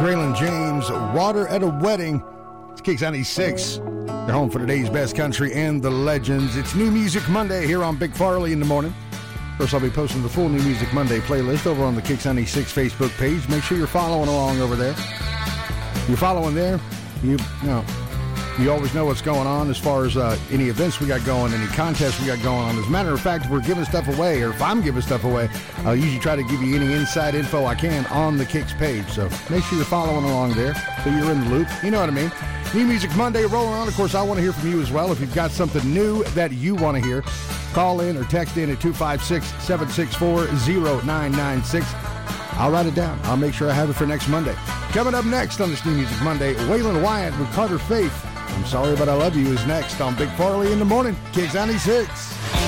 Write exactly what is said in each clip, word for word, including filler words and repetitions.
Braylon James, Water at a Wedding. It's Kicks ninety-six. They're home for today's best country and the legends. It's New Music Monday here on Big Farley in the morning. First, I'll be posting the full New Music Monday playlist over on the Kicks ninety-six Facebook page. Make sure you're following along over there. You're following there, you, you know, you always know what's going on as far as uh, any events we got going, any contests we got going on. As a matter of fact, if we're giving stuff away, or if I'm giving stuff away, I'll usually try to give you any inside info I can on the Kicks page. So make sure you're following along there so you're in the loop. You know what I mean? New Music Monday rolling on. Of course, I want to hear from you as well. If you've got something new that you want to hear, call in or text in at two five six, seven six four, zero nine nine six. I'll write it down. I'll make sure I have it for next Monday. Coming up next on this New Music Monday, Waylon Wyatt with Carter Faith. I'm Sorry But I Love You is next on Big Farley in the morning. Kicks ninety-six.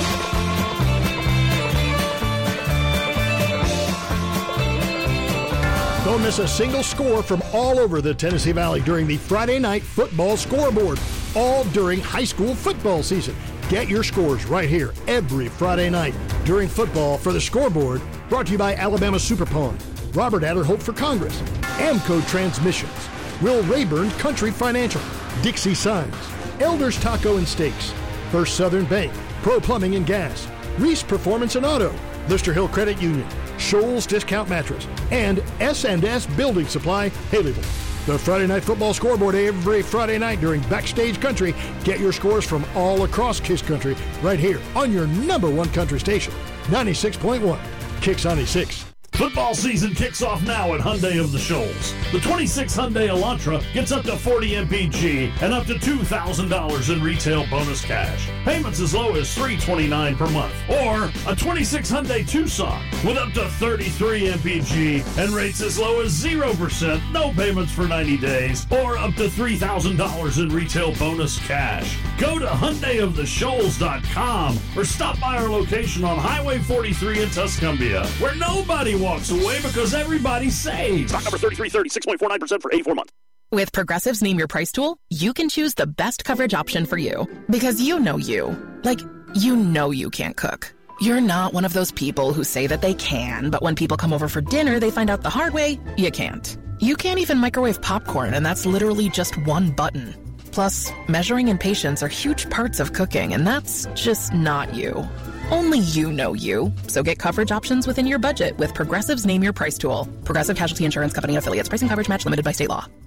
Don't miss a single score from all over the Tennessee Valley during the Friday Night Football Scoreboard, all during high school football season. Get your scores right here every Friday night during football for the Scoreboard, brought to you by Alabama Super Pawn, Robert Adler Hope for Congress, Amco Transmissions, Will Rayburn Country Financial, Dixie Signs, Elders Taco and Steaks, First Southern Bank, Pro Plumbing and Gas, Reese Performance and Auto, Lister Hill Credit Union, Shoals Discount Mattress, and S and S Building Supply, Haleyville. The Friday Night Football Scoreboard every Friday night during Backstage Country. Get your scores from all across Kiss Country right here on your number one country station, ninety-six point one, Kicks ninety-six. Football season kicks off now at Hyundai of the Shoals. The twenty-six Hyundai Elantra gets up to forty M P G and up to two thousand dollars in retail bonus cash. Payments as low as three hundred twenty-nine dollars per month. Or a twenty-six Hyundai Tucson with up to thirty-three M P G and rates as low as zero percent, no payments for ninety days, or up to three thousand dollars in retail bonus cash. Go to Hyundai of the Shoals dot com or stop by our location on Highway forty-three in Tuscumbia, where nobody walks away because everybody saves. Stock number thirty-three thirty, six point four nine percent for eighty-four months. With Progressive's Name Your Price tool, you can choose the best coverage option for you. Because you know you. Like, you know you can't cook. You're not one of those people who say that they can, but when people come over for dinner, they find out the hard way, you can't. You can't even microwave popcorn, and that's literally just one button. Plus, measuring and patience are huge parts of cooking, and that's just not you. Only you know you. So get coverage options within your budget with Progressive's Name Your Price tool. Progressive Casualty Insurance Company and affiliates. Price and coverage match limited by state law.